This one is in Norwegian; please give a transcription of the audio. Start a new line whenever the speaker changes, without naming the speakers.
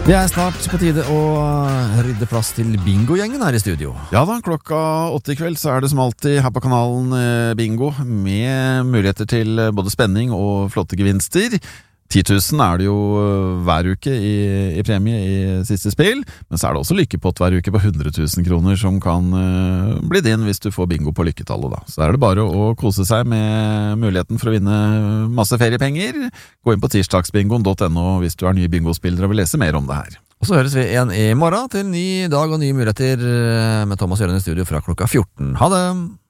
Det snart på tide å rydde plass til bingogjengen her i studio.
Ja da, klokka 8 i kveld så det som alltid her på kanalen bingo, med muligheter til både spenning og flotte gevinster. 10 000 det jo hver uke i premie i siste spill, men så det også lykkepott hver uke på 100 000 kroner som kan bli din hvis du får bingo på lykketallet da. Så det bare å kose seg med muligheten for å vinne masse feriepenger. Gå inn på tirsdagsbingoen.no hvis du ny bingospiller og vil lese mer om det her.
Og så høres vi igjen i morgen til ny dag og nye muligheter med Thomas Jørgen i studio fra klokka 14. Ha det!